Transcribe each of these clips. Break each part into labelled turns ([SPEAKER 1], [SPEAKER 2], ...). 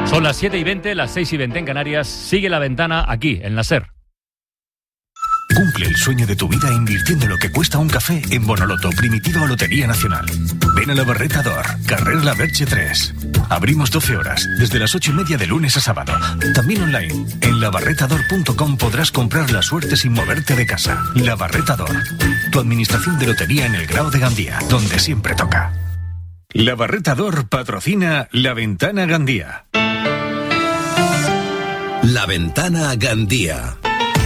[SPEAKER 1] Son las 7:20, las 6:20 en Canarias. Sigue La Ventana aquí, en la SER.
[SPEAKER 2] Cumple el sueño de tu vida invirtiendo lo que cuesta un café en Bonoloto, Primitiva o Lotería Nacional. Ven a la Barreta d'Or, carrer La Verge 3. Abrimos 12 horas, desde las 8:30 de lunes a sábado. También online. En labarretador.com podrás comprar la suerte sin moverte de casa. La Barreta d'Or, tu administración de lotería en el Grao de Gandía, donde siempre toca. La Barreta d'Or patrocina La Ventana Gandía.
[SPEAKER 3] La Ventana Gandía.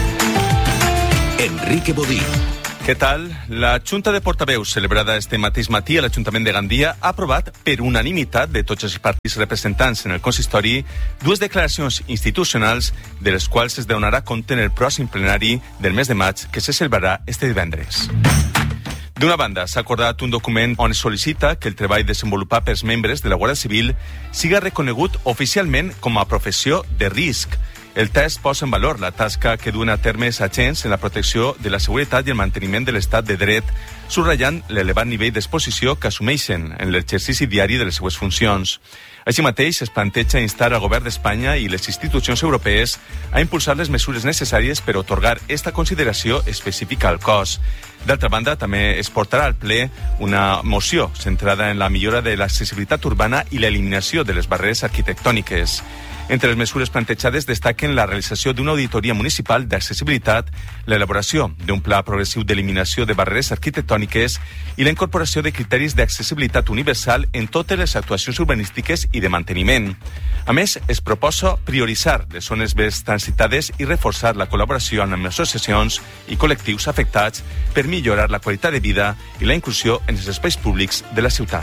[SPEAKER 3] Enrique Bodí.
[SPEAKER 4] Què tal? La Junta de Portaveus, celebrada este mateix matí a l'Ajuntament de Gandia, ha aprovat per unanimitat de tots els partits representants en el consistori dues declaracions institucionals de les quals es donarà compte en el pròxim plenari del mes de maig que se celebrarà este divendres. D'una banda, s'ha acordat un document on es sol·licita que el treball desenvolupat pels membres de la Guàrdia Civil siga reconegut oficialment com a professió de risc. El text posa en valor la tasca que duen a terme els agents en la protecció de la seguretat i el manteniment de l'estat de dret, subratllant l'elevat nivell d'exposició que assumeixen en l'exercici diari de les seues funcions. Així mateix, es planteja instar al govern d'Espanya i les institucions europees a impulsar les mesures necessàries per atorgar esta consideració específica al cos. D'altra banda, també es portarà al ple una moció centrada en la millora de l'accessibilitat urbana i l'eliminació de les barreres arquitectòniques. Entre les mesures plantejades destaquen la realització d'una auditoria municipal d'accessibilitat, l'elaboració d'un pla progressiu d'eliminació de barreres arquitectòniques i la incorporació de criteris d'accessibilitat universal en totes les actuacions urbanístiques i de manteniment. A més, es proposa prioritzar les zones més transitades i reforçar la col·laboració amb les associacions i col·lectius afectats per millorar la qualitat de vida i la inclusió en els espais públics de la ciutat.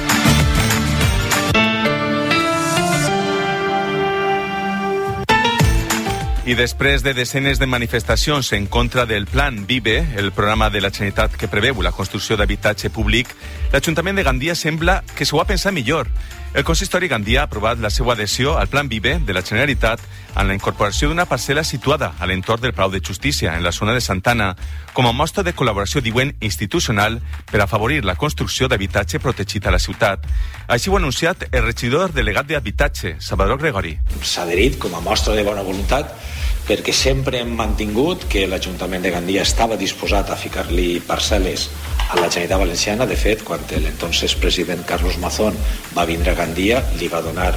[SPEAKER 4] I després de desenes de manifestacions en contra del Plan Vive, el programa de la Generalitat que preveu la construcció d'habitatge públic, l'Ajuntament de Gandia sembla que s'ho ha pensat millor. El consistori Gandia ha aprovat la seva adhesió al Plan Vive de la Generalitat en la incorporació d'una parcel·la situada a l'entorn del Palau de Justícia, en la zona de Santana, com a mostra de col·laboració, diuen, institucional per afavorir la construcció d'habitatge protegit a la ciutat. Així ho ha anunciat el regidor delegat d'Habitatge, Salvador Gregori.
[SPEAKER 5] S'ha adherit com a mostra de bona voluntat perquè sempre hem mantingut que l'Ajuntament de Gandia estava disposat a ficar-li parcel·les a la Generalitat Valenciana. De fet, quan l'entonces president Carlos Mazón va vindre a Gandia, li va donar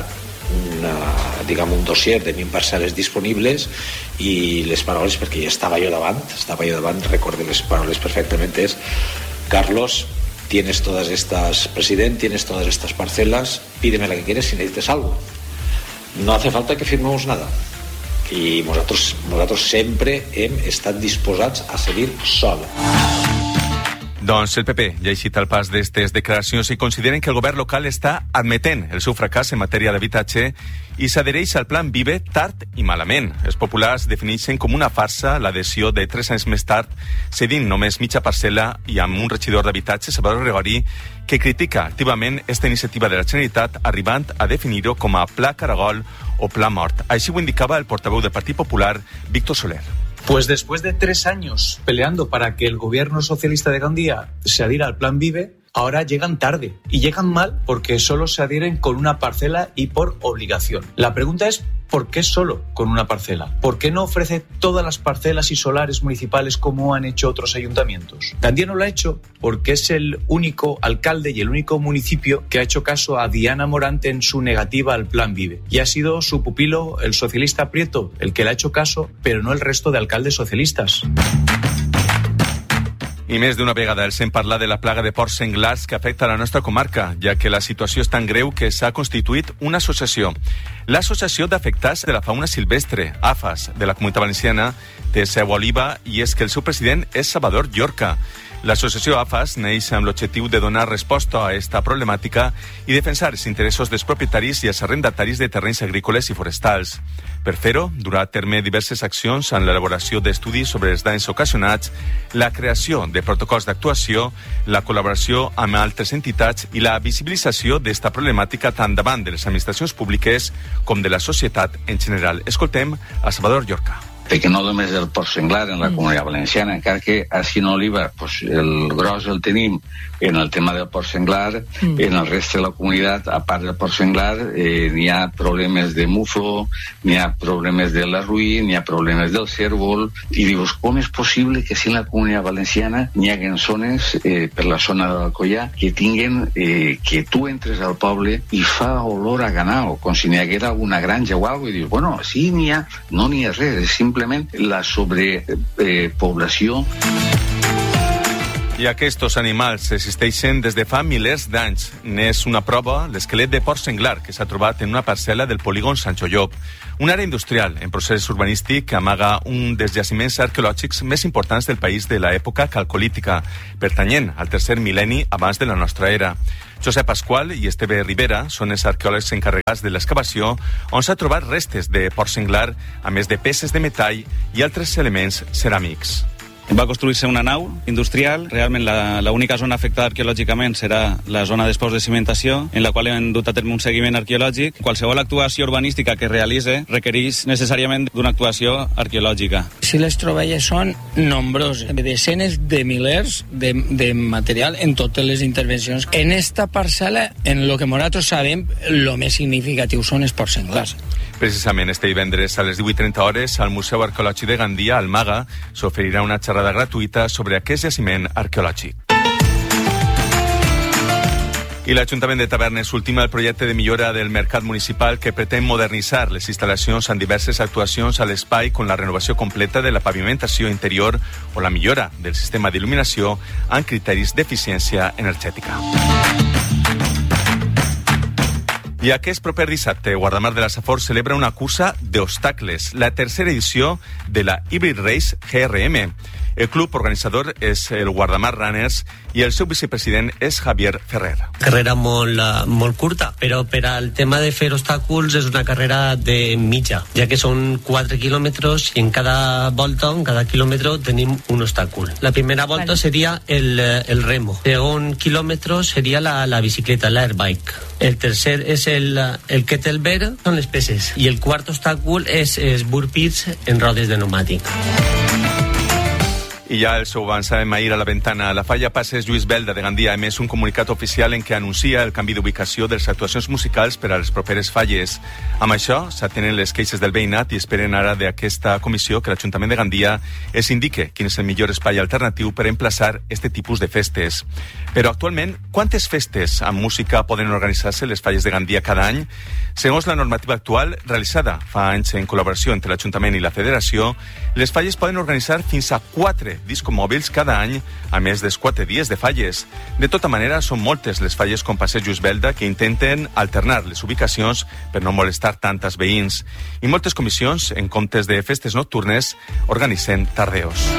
[SPEAKER 5] un dossier de 20 parcel·les disponibles i les paraules, perquè ja estava jo davant, recordo les paraules perfectament, és: Carlos, tienes todas estas parcelas, pídeme la que quieres si necesites algo. No hace falta que firmemos nada. I nosaltres sempre hem estat disposats a seguir sol.
[SPEAKER 4] Doncs el PP ja ha eixit al pas d'estes declaracions i consideren que el govern local està admetent el seu fracàs en matèria d'habitatge i s'adhereix al Plan Vive tard i malament. Els populars defineixen com una farsa l'adhesió de 3 anys més tard, cedint només mitja parcel·la i amb un regidor d'habitatge, Salvador Gregori, que critica activament esta iniciativa de la Generalitat, arribant a definir-ho com a Pla Caragol o Pla Mort. Així ho indicava el portaveu del Partit Popular, Víctor Soler.
[SPEAKER 6] Pues después de 3 años peleando para que el gobierno socialista de Gandía se adhiera al Plan Vive, ahora llegan tarde y llegan mal porque solo se adhieren con una parcela y por obligación. La pregunta es: ¿por qué solo con una parcela? ¿Por qué no ofrece todas las parcelas y solares municipales como han hecho otros ayuntamientos? Gandía no lo ha hecho porque es el único alcalde y el único municipio que ha hecho caso a Diana Morante en su negativa al Plan Vive. Y ha sido su pupilo, el socialista Prieto, el que le ha hecho caso, pero no el resto de alcaldes socialistas.
[SPEAKER 4] I més d'una vegada els hem parlat de la plaga de porcs senglars que afecta la nostra comarca, ja que la situació és tan greu que s'ha constituït una associació. L'Associació d'Afectats de la Fauna Silvestre, AFAS, de la Comunitat Valenciana, té seu a Oliva i és que el seu president és Salvador Llorca. L'associació AFAS neix amb l'objectiu de donar resposta a esta problemàtica i defensar els interessos dels propietaris i els arrendataris de terrenys agrícoles i forestals. Per fer-ho, durà a terme diverses accions en l'elaboració d'estudis sobre els danys ocasionats, la creació de protocols d'actuació, la col·laboració amb altres entitats i la visibilització d'esta problemàtica tant davant de les administracions públiques com de la societat en general. Escoltem a Salvador Llorca.
[SPEAKER 7] Perquè no només el porc senglar en la Comunitat Valenciana, encara que així en Oliva el gros el tenim en el tema del porc senglar, en el resto de la comunitat, a part del porc senglar, n'hi ha problemes de muflo, n'hi ha problemes de la ruï, n'hi ha problemes del cérvol, i dius, com és possible que si en la comunitat valenciana n'hi haguen zones, per la zona de l'Alcoià, que tinguen, que tu entres al poble i fa olor a ganao, com si n'hi haguera una granja o alguna cosa, i dius, bueno, sí n'hi ha, no n'hi ha res, és simplement la sobrepoblació.
[SPEAKER 4] I aquests animals existeixen des de fa milers d'anys. N'és una prova l'esquelet de porc senglar que s'ha trobat en una parcel·la del polígon Sancho Llop, una àrea industrial en procés urbanístic que amaga un dels jaciments arqueològics més importants del país de l'època calcolítica, pertanyent al tercer mil·lenni abans de la nostra era. Josep Pasqual i Esteve Rivera són els arqueòlegs encarregats de l'excavació, on s'ha trobat restes de porc senglar, a més de peces de metall i altres elements ceràmics.
[SPEAKER 8] Va construir-se una nau industrial. Realment l'única zona afectada arqueològicament serà la zona d'expos de cimentació, en la qual hem dut a terme un seguiment arqueològic. Qualsevol actuació urbanística que realitze requereix necessàriament d'una actuació arqueològica.
[SPEAKER 9] Si les troballes són nombroses, desenes de milers de material en totes les intervencions. En esta parcel·la, en lo que nosaltres sabem, el més significatiu són els porcs senglars.
[SPEAKER 4] Precisament este divendres a les 18:30 al Museu Arqueològic de Gandia, al Maga, s'oferirà una xerrada gratuïta sobre aquest jaciment arqueològic. I l'Ajuntament de Tavernes ultima el projecte de millora del mercat municipal que pretén modernitzar les instal·lacions amb diverses actuacions a l'espai con la renovació completa de la pavimentació interior o la millora del sistema d'il·luminació amb criteris d'eficiència energètica. I aquest proper dissabte, Guardamar de la Safor celebra una cursa d'obstacles, la tercera edició de la Hybrid Race GRM. El club organitzador és el Guardamar Runners i el seu vicepresident és Javier Ferrer.
[SPEAKER 10] Carrera molt curta, però per al tema de fer obstacles és una carrera de mitja, ja que són 4 quilòmetres i en cada volta, en cada quilòmetre, tenim un obstacle. La primera volta seria el remo. El segon quilòmetre seria la bicicleta, l'airbike. El tercer és el kettlebell, són les peses. I el quart obstacle és els burpees en rodes de pneumàtic.
[SPEAKER 4] I ja els ho avançàvem ahir a la ventana. La Falla Passes Lluís Belda de Gandia ha emès un comunicat oficial en què anuncia el canvi d'ubicació de les actuacions musicals per a les properes falles. Amb això, s'atenen les queixes del veïnat i esperen ara d'aquesta comissió que l'Ajuntament de Gandia els indique quin és el millor espai alternatiu per emplaçar este tipus de festes. Però actualment, quantes festes amb música poden organitzar-se les falles de Gandia cada any? Segons la normativa actual, realitzada fa anys en col·laboració entre l'Ajuntament i la Federació, les falles poden organitzar fins a 4 discomòbils cada any, a més dels 4 dies de falles. De tota manera, són moltes les falles com Passeig Lluís Belda que intenten alternar les ubicacions per no molestar tantes veïns. I moltes comissions, en comptes de festes nocturnes, organitzen tardeos.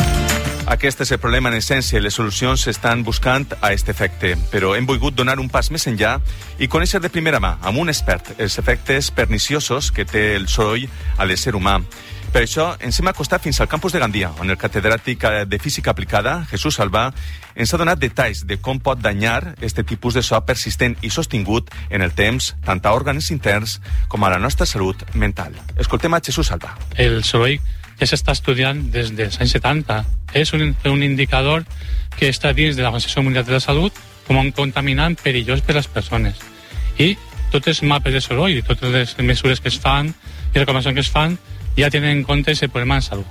[SPEAKER 4] Aquest és el problema en essència i les solucions s'estan buscant a aquest efecte, però hem volgut donar un pas més enllà i conèixer de primera mà, amb un expert, els efectes perniciosos que té el soroll a l'ésser humà. Per això ens hem acostat fins al campus de Gandia, on el catedràtic de Física Aplicada, Jesús Salvà, ens ha donat detalls de com pot danyar este tipus de so persistent i sostingut en el temps, tant a òrgans interns com a la nostra salut mental. Escoltem a Jesús Salvà.
[SPEAKER 11] El soroll ja s'està estudiant des dels anys 70. És un indicador que està dins de l'Organització Mundial de la Salut com un contaminant perillós per a les persones. I tots els mapes de soroll i totes les mesures que es fan i recomanacions que es fan ja tenen en compte aquest problema de salut.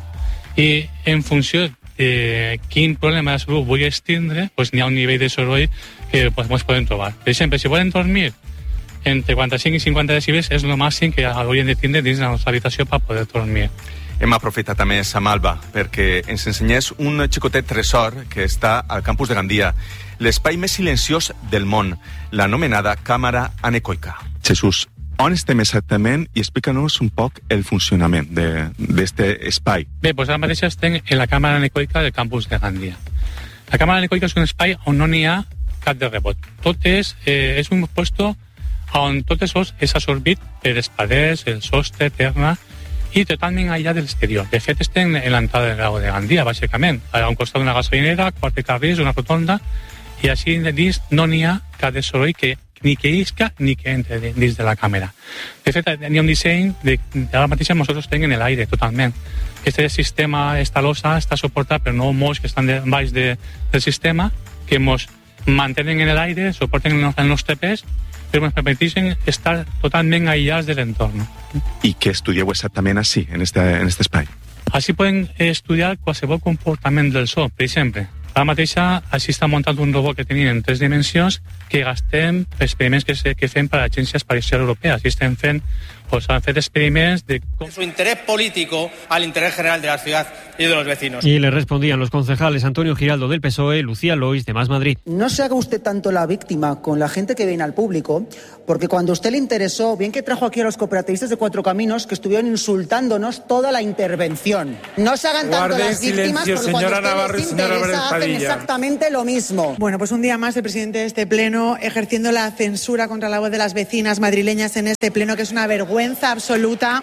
[SPEAKER 11] I en funció de quin problema de salut vull extindre, doncs n'hi ha un nivell de soroll que ens podem trobar. Per exemple, si volen dormir entre 45 i 50 decibels és el màxim que haurien de tindre dins de la nostra habitació per poder dormir.
[SPEAKER 4] Hem aprofitat a més amb Alba perquè ens ensenyés un xicotet tresor que està al campus de Gandia, l'espai més silenciós del món, l'anomenada càmera anecoica. Jesús, on estem exactament i explica-nos un poc el funcionament d'aquest espai.
[SPEAKER 11] Bé, doncs ara mateix estem en la càmera anecoica del campus de Gandia. La càmera anecoica és un espai on no n'hi ha cap de rebot. Tot és un lloc on tot això és absorbit per les parets, el sostre, terra, i totalment allà de l'exterior. De fet, estem en l'entrada del Grau de Gandia, bàsicament. A un costat d'una gasolinera, 4 carrils, una rotonda, i així dins no n'hi ha cap de soroll que ni que isca ni que entre dins de la càmera. De fet, hi ha un disseny ara mateix nosaltres tenim en l'aire, totalment. Aquest sistema, esta losa, està suportat per 9 molls que estan baix del sistema, que ens mantienen en el aire, soporten en los TPs, pero nos permiten estar totalment aïllats de l'entorn.
[SPEAKER 4] I què estudieu exactament així, en este espai?
[SPEAKER 11] Així poden estudiar qualsevol comportament del so, per exemple. Ara mateixa, així està muntat un robot que tenim en 3 dimensions que gastem per experiments que fem per a l'Agència Espacial Europea. Així estem fent, han fet experiments de
[SPEAKER 12] su interés político al interés general de la ciudad y de los vecinos.
[SPEAKER 13] Y le respondían los concejales Antonio Giraldo del PSOE, Lucía Lois de Más Madrid.
[SPEAKER 14] No se haga usted tanto la víctima con la gente que viene al público, porque cuando a usted le interesó, bien que trajo aquí a los cooperativistas de Cuatro Caminos, que estuvieron insultándonos toda la intervención. No se hagan tanto las víctimas, porque cuando a usted les interesa, hacen exactamente lo mismo.
[SPEAKER 15] Bueno, pues un día más el presidente de este pleno ejerciendo la censura contra la voz de las vecinas madrileñas en este pleno, que es una vergüenza absoluta.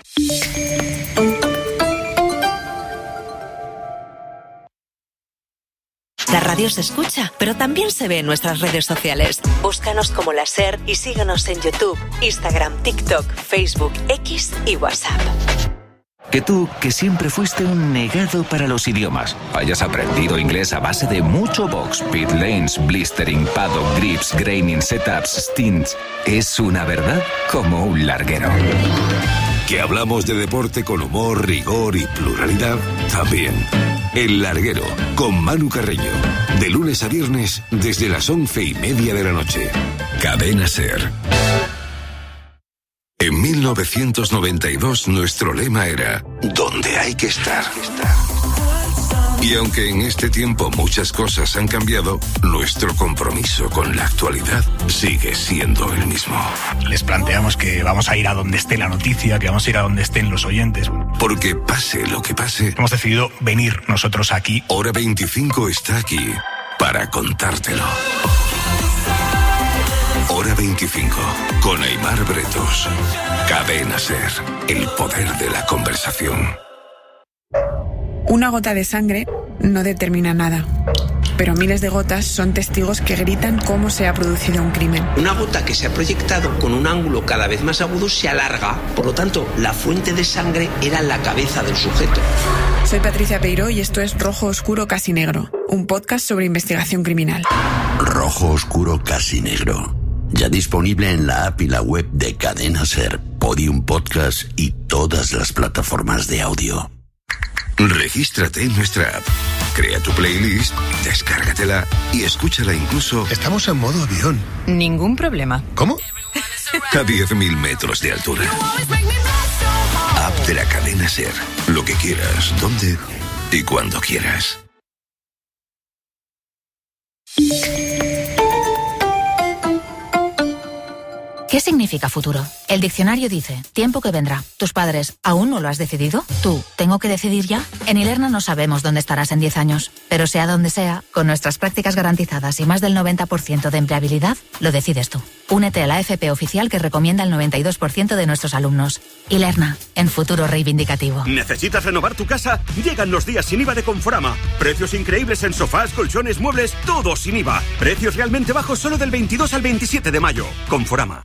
[SPEAKER 16] La radio se escucha, pero también se ve en nuestras redes sociales. Búscanos como La SER y síguenos en YouTube, Instagram, TikTok, Facebook, X y WhatsApp.
[SPEAKER 2] Que tú, que siempre fuiste un negado para los idiomas, hayas aprendido inglés a base de mucho box, pit lanes, blistering, paddock, grips, graining, setups, stints, es una verdad como un larguero.
[SPEAKER 3] Que hablamos de deporte con humor, rigor y pluralidad, también. El Larguero, con Manu Carreño. De lunes a viernes, desde las 11:30 de la noche. Cadena SER. En 1992 nuestro lema era «Donde hay que estar». Y aunque en este tiempo muchas cosas han cambiado, nuestro compromiso con la actualidad sigue siendo el mismo.
[SPEAKER 17] Les planteamos que vamos a ir a donde esté la noticia, que vamos a ir a donde estén los oyentes.
[SPEAKER 3] Porque pase lo que pase,
[SPEAKER 17] hemos decidido venir nosotros aquí.
[SPEAKER 3] Hora 25 está aquí para contártelo. Hora 25, con Aimar Bretos. Cadena SER, el poder de la conversación.
[SPEAKER 15] Una gota de sangre no determina nada, pero miles de gotas son testigos que gritan cómo se ha producido un crimen.
[SPEAKER 18] Una gota que se ha proyectado con un ángulo cada vez más agudo se alarga, por lo tanto, la fuente de sangre era la cabeza del sujeto.
[SPEAKER 15] Soy Patricia Peiró y esto es Rojo Oscuro Casi Negro, un podcast sobre investigación criminal.
[SPEAKER 19] Rojo Oscuro Casi Negro, ya disponible en la app y la web de Cadena SER, Podium Podcast y todas las plataformas de audio.
[SPEAKER 3] Regístrate en nuestra app, crea tu playlist, descárgatela y escúchala incluso...
[SPEAKER 17] Estamos en modo avión.
[SPEAKER 16] Ningún problema.
[SPEAKER 17] ¿Cómo?
[SPEAKER 3] A 10.000 metros de altura. App de la Cadena SER. Lo que quieras, donde y cuando quieras.
[SPEAKER 16] ¿Qué significa futuro? El diccionario dice, tiempo que vendrá. ¿Tus padres aún no lo has decidido? ¿Tú, tengo que decidir ya? En Ilerna no sabemos dónde estarás en 10 años, pero sea donde sea, con nuestras prácticas garantizadas y más del 90% de empleabilidad, lo decides tú. Únete a la FP oficial que recomienda el 92% de nuestros alumnos. Ilerna, en futuro reivindicativo.
[SPEAKER 20] ¿Necesitas renovar tu casa? Llegan los días sin IVA de Conforama. Precios increíbles en sofás, colchones, muebles, todo sin IVA. Precios realmente bajos solo del 22 al 27 de mayo. Conforama.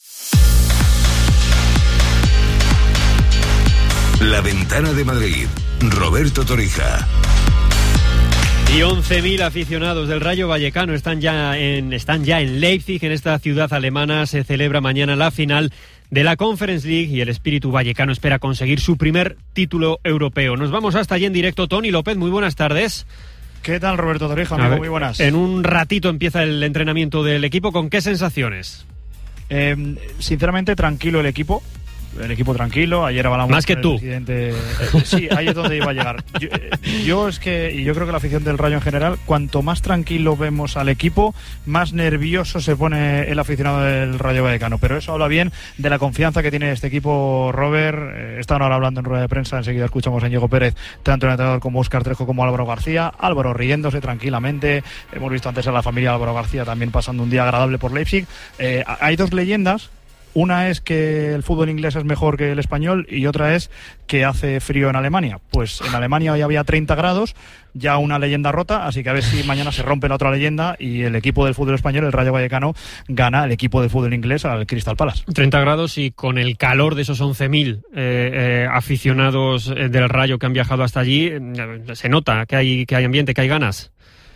[SPEAKER 3] La Ventana de Madrid, Roberto Torija.
[SPEAKER 13] Y 11.000 aficionados del Rayo Vallecano están ya en Leipzig, en esta ciudad alemana. Se celebra mañana la final de la Conference League y el espíritu vallecano espera conseguir su primer título europeo. Nos vamos hasta allí en directo. Tony López, muy buenas tardes.
[SPEAKER 21] ¿Qué tal, Roberto Torija, amigo? Muy buenas.
[SPEAKER 13] En un ratito empieza el entrenamiento del equipo. ¿Con qué sensaciones?
[SPEAKER 21] Sinceramente, tranquilo el equipo. El equipo tranquilo, ayer hablamos
[SPEAKER 13] más que tú.
[SPEAKER 21] Sí, ahí es donde iba a llegar. Yo creo que la afición del Rayo en general, cuanto más tranquilo vemos al equipo, más nervioso se pone el aficionado del Rayo Vallecano. Pero eso habla bien de la confianza que tiene este equipo, Robert. Estaban ahora hablando en rueda de prensa, enseguida escuchamos a Íñigo Pérez, tanto el entrenador como Óscar Trejo como Álvaro García. Álvaro riéndose tranquilamente. Hemos visto antes a la familia Álvaro García también pasando un día agradable por Leipzig. Hay dos leyendas. Una es que el fútbol inglés es mejor que el español y otra es que hace frío en Alemania. Pues en Alemania hoy había 30 grados, ya una leyenda rota, así que a ver si mañana se rompe la otra leyenda y el equipo del fútbol español, el Rayo Vallecano, gana al equipo del fútbol inglés, al Crystal Palace.
[SPEAKER 13] 30 grados y con el calor de esos 11.000 aficionados del Rayo que han viajado hasta allí, se nota que hay ambiente, que hay ganas.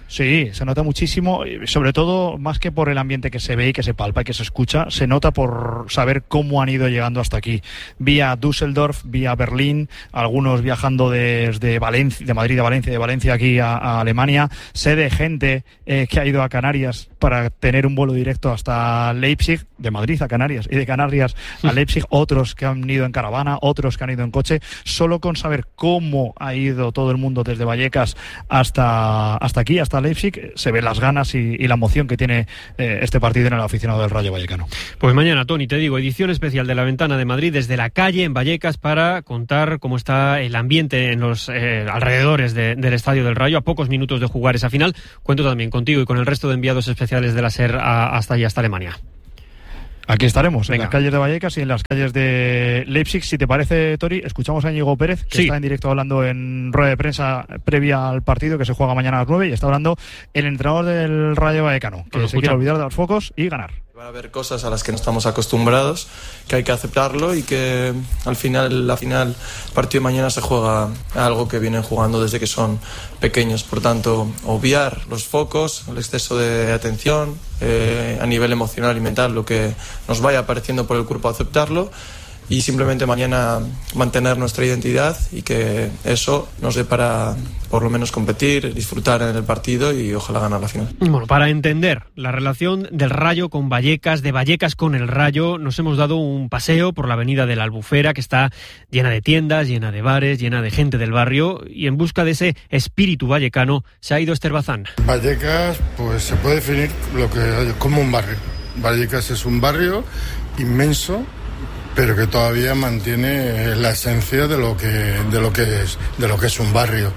[SPEAKER 21] Sí, se nota muchísimo, sobre todo más que por el ambiente que se ve y que se palpa y que se escucha, se nota por saber cómo han ido llegando hasta aquí. Vía Düsseldorf, vía Berlín, algunos viajando desde Valencia, de Madrid a Valencia, de Valencia aquí a Alemania. Sé de gente que ha ido a Canarias para tener un vuelo directo hasta Leipzig, de Madrid a Canarias y de Canarias a Leipzig, otros que han ido en caravana, otros que han ido en coche. Solo con saber cómo ha ido todo el mundo desde Vallecas hasta aquí, hasta Leipzig, se ven las ganas y la emoción que tiene este partido en el aficionado del Rayo Vallecano.
[SPEAKER 13] Pues mañana, Tony, te digo, edición especial de La Ventana de Madrid desde la calle en Vallecas para contar cómo está el ambiente en los alrededores del Estadio del Rayo, a pocos minutos de jugar esa final. Cuento también contigo y con el resto de enviados especiales de la SER hasta allí, hasta Alemania.
[SPEAKER 21] Aquí estaremos, en las calles de Vallecas y en las calles de Leipzig. Si te parece, Tori, escuchamos a Íñigo Pérez, que está en directo hablando en rueda de prensa previa al partido que se juega mañana a las 9, y está hablando el entrenador del Rayo Vallecano, que se quiere olvidar de los focos y ganar.
[SPEAKER 1] Van a haber cosas a las que no estamos acostumbrados, que hay que aceptarlo y que al final, el partido de mañana se juega algo que vienen jugando desde que son pequeños. Por tanto, obviar los focos, el exceso de atención a nivel emocional y mental, lo que nos vaya apareciendo por el cuerpo, aceptarlo y simplemente mañana mantener nuestra identidad y que eso nos dé para por lo menos competir, disfrutar en el partido y ojalá ganar la final.
[SPEAKER 13] Bueno, para entender la relación del Rayo con Vallecas, de Vallecas con el Rayo, nos hemos dado un paseo por la avenida de la Albufera, que está llena de tiendas, llena de bares, llena de gente del barrio, y en busca de ese espíritu vallecano se ha ido Esther Bazán.
[SPEAKER 22] Vallecas, pues se puede definir como un barrio. Vallecas es un barrio inmenso, pero que todavía mantiene la esencia de lo que es un barrio.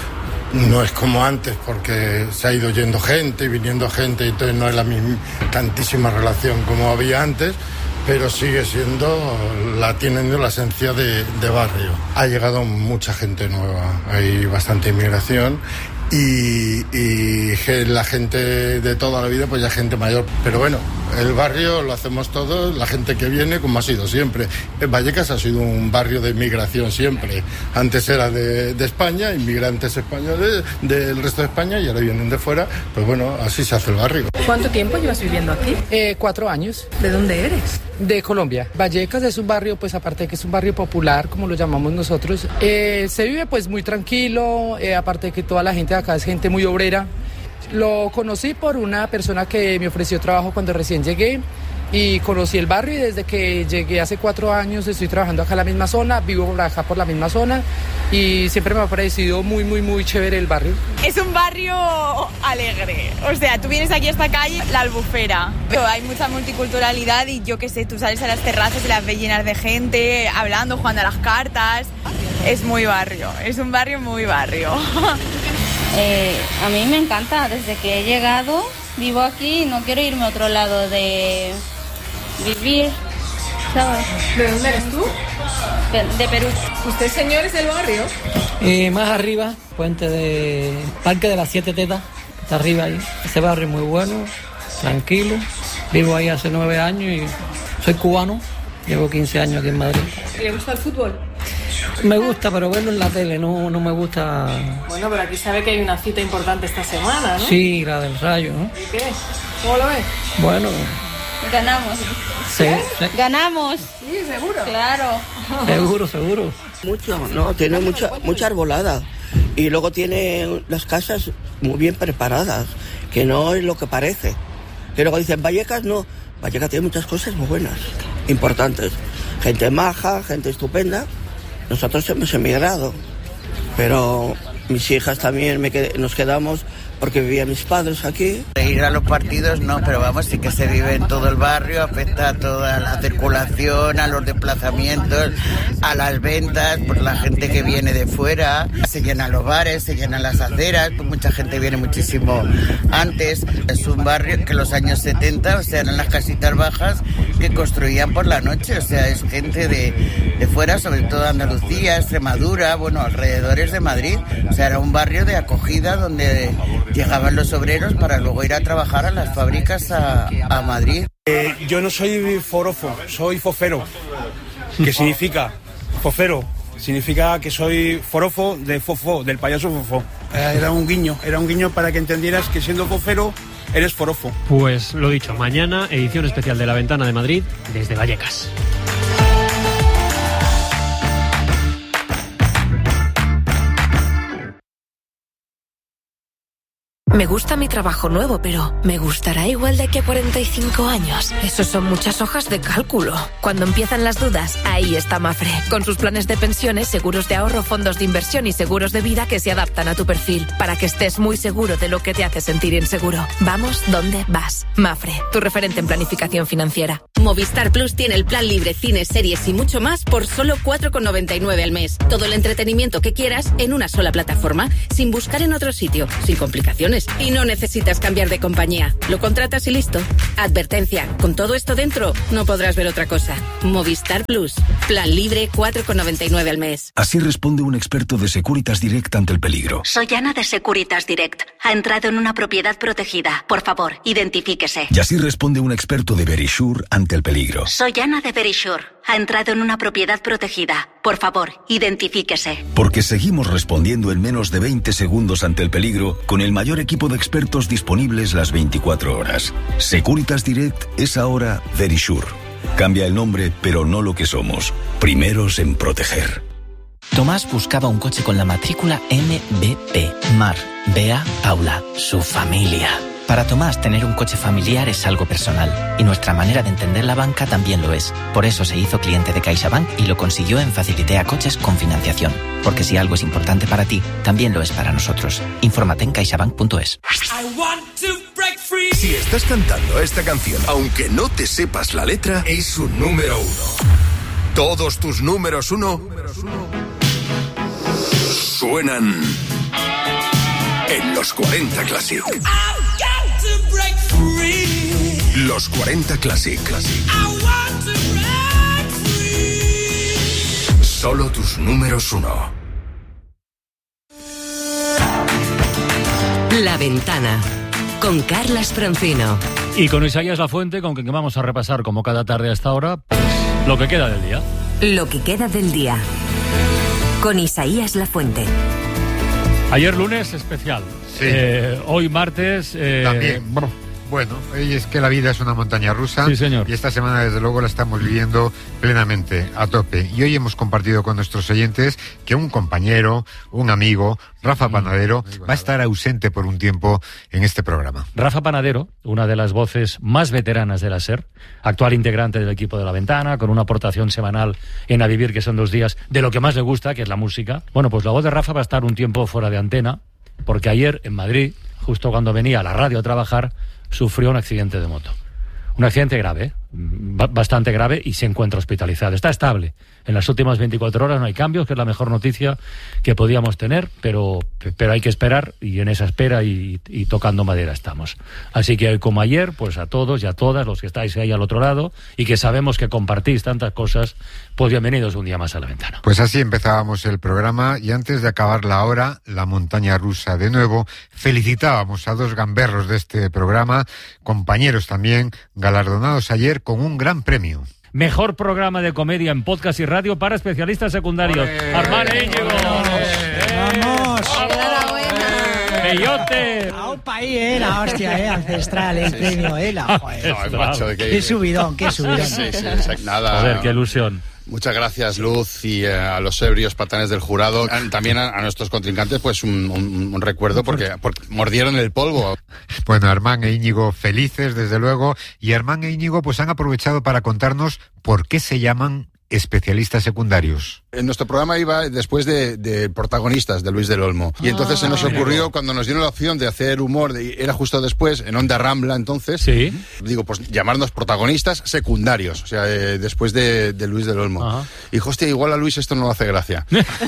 [SPEAKER 22] No es como antes, porque se ha ido yendo gente y viniendo gente, y entonces no es la misma tantísima relación como había antes, pero sigue teniendo la esencia de barrio. Ha llegado mucha gente nueva, hay bastante inmigración. Y la gente de toda la vida, pues ya gente mayor. Pero bueno, el barrio lo hacemos todos, la gente que viene, como ha sido siempre. Vallecas ha sido un barrio de inmigración siempre. Antes era de España, inmigrantes españoles del resto de España, y ahora vienen de fuera. Pues bueno, así se hace el barrio.
[SPEAKER 23] ¿Cuánto tiempo llevas viviendo aquí?
[SPEAKER 24] 4 años.
[SPEAKER 23] ¿De dónde eres?
[SPEAKER 24] De Colombia. Vallecas es un barrio, pues aparte de que es un barrio popular, como lo llamamos nosotros, se vive pues muy tranquilo, aparte de que toda la gente acá es gente muy obrera. Lo conocí por una persona que me ofreció trabajo cuando recién llegué y conocí el barrio, y desde que llegué hace 4 años estoy trabajando acá en la misma zona, vivo acá por la misma zona, y siempre me ha parecido muy, muy, muy chévere el barrio.
[SPEAKER 25] Es un barrio alegre, o sea, tú vienes aquí a esta calle, la Albufera, pero hay mucha multiculturalidad y yo qué sé, tú sales a las terrazas y las ves llenas de gente, hablando, jugando a las cartas. Es muy barrio, es un barrio muy barrio.
[SPEAKER 26] A mí me encanta, desde que he llegado, vivo aquí y no quiero irme a otro lado de vivir, ¿sabes?
[SPEAKER 23] ¿De dónde eres tú?
[SPEAKER 26] De Perú.
[SPEAKER 23] ¿Usted, señor, es del barrio?
[SPEAKER 27] Más arriba, Parque de las 7 Tetas, está arriba ahí. Ese barrio es muy bueno, tranquilo. Vivo ahí hace 9 años y soy cubano, llevo 15 años aquí en Madrid.
[SPEAKER 23] ¿Le gusta el fútbol?
[SPEAKER 27] Me gusta, pero verlo en la tele, no me gusta.
[SPEAKER 23] Bueno, pero aquí sabe que hay una cita importante esta semana, ¿no?
[SPEAKER 27] Sí, la del Rayo, ¿no?
[SPEAKER 23] ¿Y qué? ¿Cómo lo ves?
[SPEAKER 27] Bueno.
[SPEAKER 26] Ganamos.
[SPEAKER 27] Sí.
[SPEAKER 26] Ganamos.
[SPEAKER 23] Sí, seguro.
[SPEAKER 26] Claro.
[SPEAKER 27] Seguro.
[SPEAKER 28] Mucho, no, tiene mucha arbolada. Y luego tiene las casas muy bien preparadas, que no es lo que parece. Que luego dicen, Vallecas no. Vallecas tiene muchas cosas muy buenas, importantes. Gente maja, gente estupenda. Nosotros hemos emigrado, pero mis hijas también nos quedamos porque vivían mis padres aquí.
[SPEAKER 29] Ir a los partidos no, pero vamos, sí que se vive en todo el barrio, afecta a toda la circulación, a los desplazamientos, a las ventas, por la gente que viene de fuera, se llenan los bares, se llenan las aceras, pues mucha gente viene muchísimo antes. Es un barrio que en los años 70, o sea, eran las casitas bajas que construían por la noche, o sea, es gente de fuera, sobre todo de Andalucía, Extremadura, bueno, alrededores de Madrid, o sea, era un barrio de acogida donde llegaban los obreros para luego ir a trabajar a las fábricas a Madrid.
[SPEAKER 30] Yo no soy forofo, soy fofero. ¿Qué significa? Fofero. Significa que soy forofo de fofo, del payaso fofo.
[SPEAKER 4] Era un guiño para que entendieras que siendo fofero eres forofo.
[SPEAKER 13] Pues lo dicho, mañana edición especial de La Ventana de Madrid desde Vallecas.
[SPEAKER 5] Me gusta mi trabajo nuevo, pero ¿me gustará igual de aquí a 45 años? Esos son muchas hojas de cálculo. Cuando empiezan las dudas, ahí está Mapfre, con sus planes de pensiones, seguros de ahorro, fondos de inversión y seguros de vida que se adaptan a tu perfil, para que estés muy seguro de lo que te hace sentir inseguro. Vamos donde vas. Mapfre, tu referente en planificación financiera.
[SPEAKER 6] Movistar Plus tiene el plan libre, cines, series y mucho más por solo 4,99 al mes. Todo el entretenimiento que quieras en una sola plataforma, sin buscar en otro sitio, sin complicaciones. Y no necesitas cambiar de compañía. Lo contratas y listo. Advertencia, con todo esto dentro, no podrás ver otra cosa. Movistar Plus. Plan libre, 4,99 al mes.
[SPEAKER 2] Así responde un experto de Securitas Direct ante el peligro.
[SPEAKER 7] Soy Ana de Securitas Direct. Ha entrado en una propiedad protegida. Por favor, identifíquese.
[SPEAKER 2] Y así responde un experto de Verisure ante el peligro.
[SPEAKER 7] Soy Ana de Verisure. Ha entrado en una propiedad protegida. Por favor, identifíquese.
[SPEAKER 2] Porque seguimos respondiendo en menos de 20 segundos ante el peligro con el mayor equipo de expertos disponibles las 24 horas. Securitas Direct es ahora Verisure. Cambia el nombre, pero no lo que somos. Primeros en proteger.
[SPEAKER 8] Tomás buscaba un coche con la matrícula MVP. Mar, Bea, Paula, su familia. Para Tomás, tener un coche familiar es algo personal, y nuestra manera de entender la banca también lo es. Por eso se hizo cliente de CaixaBank y lo consiguió en Facilitea Coches con financiación. Porque si algo es importante para ti, también lo es para nosotros. Infórmate en caixabank.es.
[SPEAKER 9] Si estás cantando esta canción, aunque no te sepas la letra, es un número 1. Todos tus números 1 suenan en los 40 Classic. Los 40 Classic. Solo tus números 1.
[SPEAKER 10] La Ventana, con Carlas Francino.
[SPEAKER 11] Y con Isaías Lafuente, con quien vamos a repasar, como cada tarde hasta ahora, pues, lo que queda del día.
[SPEAKER 10] Lo que queda del día. Con Isaías Lafuente.
[SPEAKER 11] Ayer lunes especial.
[SPEAKER 12] Sí.
[SPEAKER 11] Hoy martes.
[SPEAKER 12] También. Bueno, es que la vida es una montaña rusa.
[SPEAKER 11] Sí, señor.
[SPEAKER 12] Y esta semana, desde luego, la estamos viviendo plenamente, a tope. Y hoy hemos compartido con nuestros oyentes que un compañero, un amigo, Rafa Panadero, va a estar ausente por un tiempo en este programa.
[SPEAKER 11] Rafa Panadero, una de las voces más veteranas de la SER, actual integrante del equipo de La Ventana, con una aportación semanal en A Vivir, que son 2 días, de lo que más le gusta, que es la música. Bueno, pues la voz de Rafa va a estar un tiempo fuera de antena, porque ayer en Madrid, justo cuando venía a la radio a trabajar, sufrió un accidente de moto. Un accidente grave, bastante grave, y se encuentra hospitalizado. Está estable. En las últimas 24 horas no hay cambios, que es la mejor noticia que podíamos tener, pero hay que esperar, y en esa espera y tocando madera estamos. Así que, como ayer, pues a todos y a todas los que estáis ahí al otro lado y que sabemos que compartís tantas cosas, pues bienvenidos un día más a La Ventana.
[SPEAKER 12] Pues así empezábamos el programa, y antes de acabar la hora, la montaña rusa de nuevo, felicitábamos a 2 gamberros de este programa, compañeros también, galardonados ayer con un gran premio.
[SPEAKER 11] Mejor programa de comedia en podcast y radio para especialistas secundarios. Armán e Íñigo.
[SPEAKER 14] ¡Vamos!
[SPEAKER 11] ¡Peyote!
[SPEAKER 14] ¡Aupa ahí, la hostia, ancestral, el premio, joder! ¡Qué subidón, qué subidón!
[SPEAKER 31] Sí, nada.
[SPEAKER 11] Joder, qué ilusión.
[SPEAKER 31] Muchas gracias, Luz, y a los ebrios patanes del jurado. También a nuestros contrincantes, pues un recuerdo, porque mordieron el polvo.
[SPEAKER 12] Bueno, Armán e Íñigo felices, desde luego, y Armán e Íñigo pues han aprovechado para contarnos por qué se llaman especialistas secundarios.
[SPEAKER 31] En nuestro programa iba después de Protagonistas, de Luis del Olmo. Y entonces se nos ocurrió, cuando nos dieron la opción de hacer humor, era justo después, en Onda Rambla entonces,
[SPEAKER 11] ¿sí?
[SPEAKER 31] Digo, pues llamarnos protagonistas secundarios, o sea, después de Luis del Olmo. Ajá. Y dijo, hostia, igual a Luis esto no le hace gracia.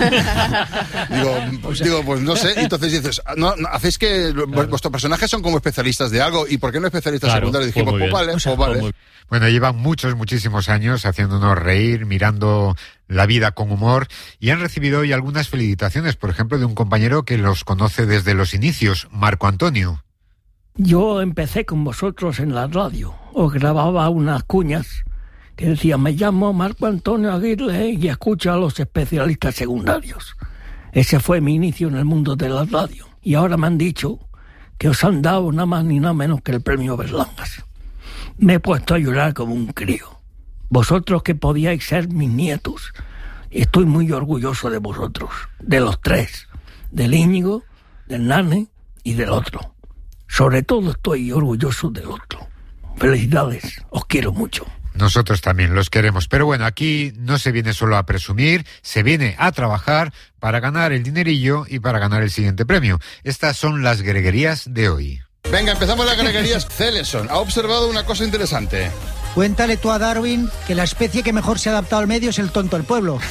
[SPEAKER 31] digo, pues no sé. Y entonces dices, no, hacéis que vuestros personajes son como especialistas de algo, ¿y por qué no especialistas secundarios? Dijimos, pues vale.
[SPEAKER 12] Bueno, llevan muchísimos años haciéndonos reír, mirando la vida con humor, y han recibido hoy algunas felicitaciones, por ejemplo, de un compañero que los conoce desde los inicios, Marco Antonio.
[SPEAKER 32] Yo empecé con vosotros en la radio. Os grababa unas cuñas que decían, me llamo Marco Antonio Aguirre y escucho a los especialistas secundarios. Ese fue mi inicio en el mundo de la radio. y ahora me han dicho que os han dado nada más ni nada menos que el premio Berlangas. Me he puesto a llorar como un crío. Vosotros que podíais ser mis nietos, estoy muy orgulloso de vosotros, de los tres, del Íñigo, del Nane y del otro. Sobre todo estoy orgulloso del otro. Felicidades, os quiero mucho.
[SPEAKER 12] Nosotros también los queremos. Pero bueno, aquí no se viene solo a presumir, se viene a trabajar para ganar el dinerillo y para ganar el siguiente premio. Estas son las greguerías de hoy.
[SPEAKER 31] Venga, empezamos las greguerías. Celeson ha observado una cosa interesante.
[SPEAKER 14] Cuéntale tú a Darwin que la especie que mejor se ha adaptado al medio es el tonto del pueblo.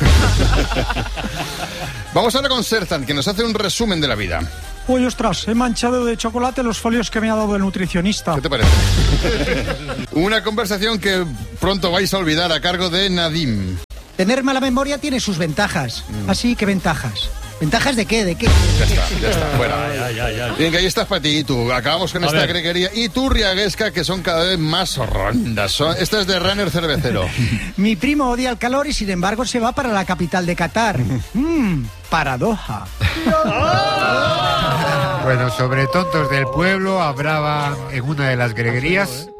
[SPEAKER 31] Vamos ahora con Serzan, que nos hace un resumen de la vida.
[SPEAKER 1] Uy, ostras, he manchado de chocolate los folios que me ha dado el nutricionista.
[SPEAKER 31] ¿Qué te parece? Una conversación que pronto vais a olvidar a cargo de Nadim.
[SPEAKER 14] Tener mala memoria tiene sus ventajas. Así que ventajas. ¿Ventajas de qué? ¿De qué?
[SPEAKER 31] Ya está, fuera. Bien, que ahí estás para ti, tú. Acabamos con esta greguería. Y tú, Riaguesca, que son cada vez más rondas. Esta es de Runner Cervecero.
[SPEAKER 14] Mi primo odia el calor y sin embargo se va para la capital de Qatar. Paradoja.
[SPEAKER 12] Bueno, sobre tontos del pueblo hablaba en una de las greguerías.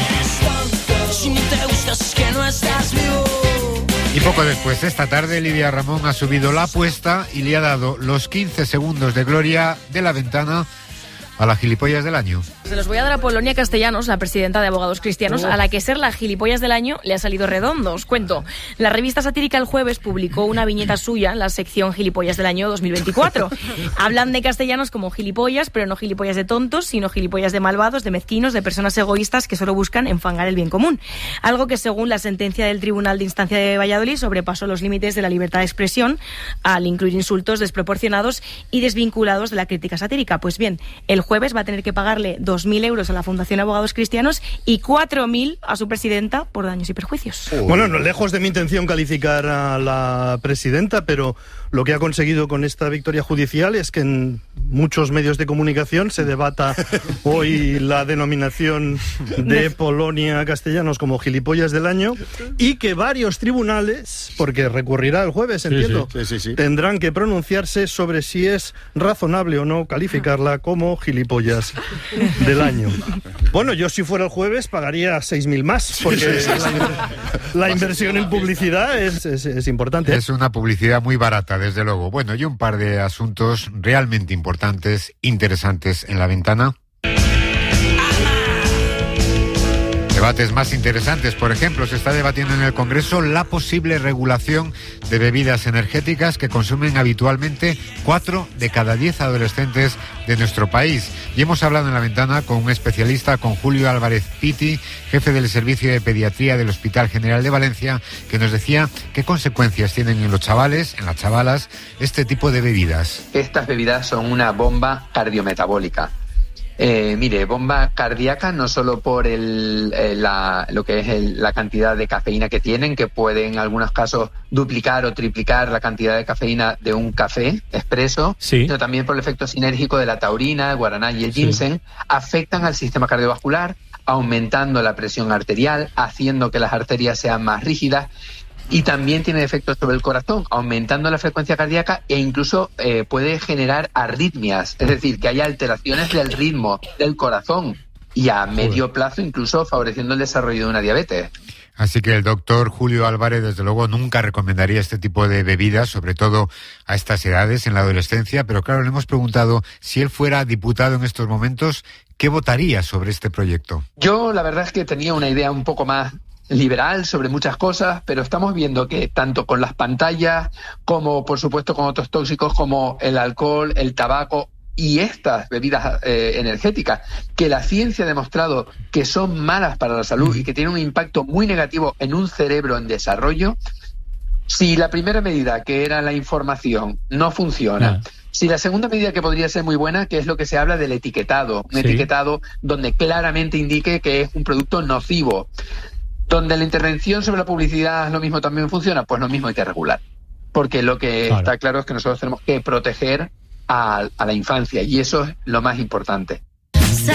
[SPEAKER 12] Y poco después, esta tarde, Lidia Ramón ha subido la apuesta y le ha dado los 15 segundos de gloria de La Ventana a la gilipollas del año.
[SPEAKER 3] Se los voy a dar a Polonia Castellanos, la presidenta de Abogados Cristianos, a la que ser la gilipollas del año le ha salido redondo. Os cuento. La revista satírica El Jueves publicó una viñeta suya en la sección Gilipollas del año 2024. Hablan de castellanos como gilipollas, pero no gilipollas de tontos, sino gilipollas de malvados, de mezquinos, de personas egoístas que solo buscan enfangar el bien común. Algo que, según la sentencia del Tribunal de Instancia de Valladolid, sobrepasó los límites de la libertad de expresión al incluir insultos desproporcionados y desvinculados de la crítica satírica. Pues bien, El Jueves va a tener que pagarle 2.000 euros a la Fundación Abogados Cristianos y 4.000 a su presidenta por daños y perjuicios.
[SPEAKER 15] Bueno, no, lejos de mi intención calificar a la presidenta, pero lo que ha conseguido con esta victoria judicial es que en muchos medios de comunicación se debata hoy la denominación de Polonia Castellanos como gilipollas del año y que varios tribunales, porque recurrirá el jueves, entiendo, sí. Tendrán que pronunciarse sobre si es razonable o no calificarla como gilipollas del año. Bueno, yo si fuera el jueves pagaría 6.000 más, porque la inversión en publicidad es importante.
[SPEAKER 12] Es una publicidad muy barata, desde luego. Bueno, y un par de asuntos realmente importantes, interesantes en La Ventana. Debates más interesantes, por ejemplo, se está debatiendo en el Congreso la posible regulación de bebidas energéticas que consumen habitualmente 4 de cada 10 adolescentes de nuestro país. Y hemos hablado en La Ventana con un especialista, con Julio Álvarez Piti, jefe del Servicio de Pediatría del Hospital General de Valencia, que nos decía qué consecuencias tienen en los chavales, en las chavalas, este tipo de bebidas.
[SPEAKER 16] Estas bebidas son una bomba cardiometabólica. Mire, bomba cardíaca no solo por lo que es la cantidad de cafeína que tienen, que puede en algunos casos duplicar o triplicar la cantidad de cafeína de un café expreso, sino también por el efecto sinérgico de la taurina, el guaraná y el ginseng, afectan al sistema cardiovascular, aumentando la presión arterial, haciendo que las arterias sean más rígidas. Y también tiene efectos sobre el corazón, aumentando la frecuencia cardíaca e incluso puede generar arritmias, es decir, que haya alteraciones del ritmo del corazón y a medio plazo incluso favoreciendo el desarrollo de una diabetes.
[SPEAKER 12] Así que el doctor Julio Álvarez, desde luego, nunca recomendaría este tipo de bebidas, sobre todo a estas edades, en la adolescencia, pero claro, le hemos preguntado si él fuera diputado en estos momentos, ¿qué votaría sobre este proyecto?
[SPEAKER 16] Yo la verdad es que tenía una idea un poco más liberal sobre muchas cosas, pero estamos viendo que tanto con las pantallas como por supuesto con otros tóxicos como el alcohol, el tabaco y estas bebidas energéticas, que la ciencia ha demostrado que son malas para la salud y que tienen un impacto muy negativo en un cerebro en desarrollo. Si la primera medida, que era la información, no funciona, si la segunda medida, que podría ser muy buena, que es lo que se habla del etiquetado, un etiquetado donde claramente indique que es un producto nocivo, donde la intervención sobre la publicidad lo mismo también funciona, pues lo mismo hay que regular. Porque lo que está claro es que nosotros tenemos que proteger a la infancia y eso es lo más importante.